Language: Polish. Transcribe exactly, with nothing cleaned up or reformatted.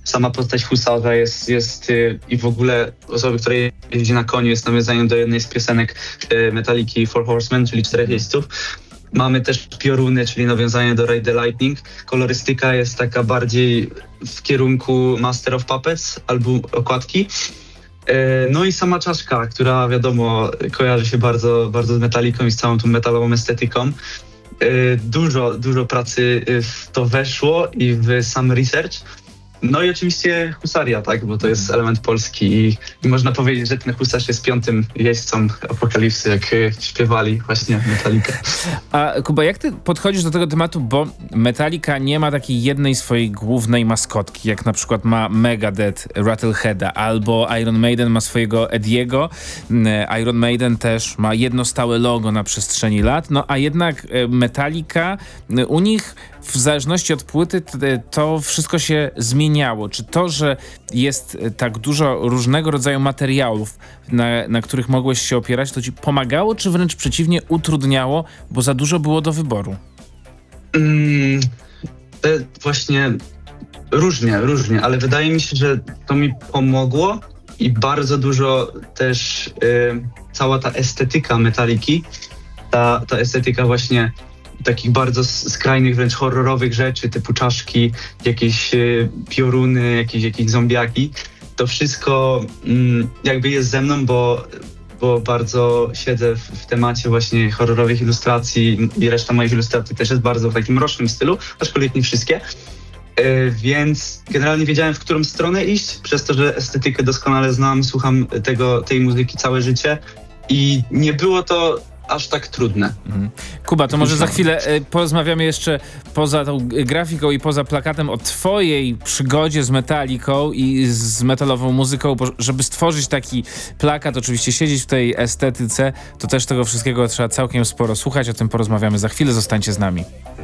sama postać husarza jest, jest y, i w ogóle osoby, która jeździ na koniu, jest nawiązaniem do jednej z piosenek y, Metalliki Four Horsemen, czyli Czterech Jeźdźców. Mamy też pioruny, czyli nawiązanie do Ride the Lightning. Kolorystyka jest taka bardziej w kierunku Master of Puppets, albo okładki. No i sama czaszka, która wiadomo kojarzy się bardzo, bardzo z Metallicą i z całą tą metalową estetyką. Dużo, dużo pracy w to weszło i w sam research. No i oczywiście husaria, tak, bo to jest element polski i, i można powiedzieć, że ten husarz jest piątym jeźdźcą Apokalipsy, jak śpiewali właśnie Metallica. A Kuba, jak ty podchodzisz do tego tematu, bo Metallica nie ma takiej jednej swojej głównej maskotki, jak na przykład ma Megadeth Rattleheada, albo Iron Maiden ma swojego Ediego. Iron Maiden też ma jedno stałe logo na przestrzeni lat, no a jednak Metallica, u nich w zależności od płyty to wszystko się zmieniało. Czy to, że jest tak dużo różnego rodzaju materiałów, na, na których mogłeś się opierać, to ci pomagało, czy wręcz przeciwnie utrudniało, bo za dużo było do wyboru? Mm, to właśnie różnie, różnie, ale wydaje mi się, że to mi pomogło i bardzo dużo też y, cała ta estetyka Metalliki, ta, ta estetyka właśnie takich bardzo skrajnych, wręcz horrorowych rzeczy, typu czaszki, jakieś y, pioruny, jakieś, jakieś zombiaki. To wszystko mm, jakby jest ze mną, bo, bo bardzo siedzę w, w temacie właśnie horrorowych ilustracji i reszta moich ilustracji też jest bardzo w takim mrocznym stylu, aczkolwiek nie wszystkie. Y, więc generalnie wiedziałem, w którą stronę iść, przez to, że estetykę doskonale znam, słucham tego, tej muzyki całe życie i nie było to aż tak trudne. Mhm. Kuba, to może za chwilę y, porozmawiamy jeszcze poza tą grafiką i poza plakatem o twojej przygodzie z Metallicą i z metalową muzyką, bo żeby stworzyć taki plakat, oczywiście siedzieć w tej estetyce, to też tego wszystkiego trzeba całkiem sporo słuchać, o tym porozmawiamy za chwilę, zostańcie z nami.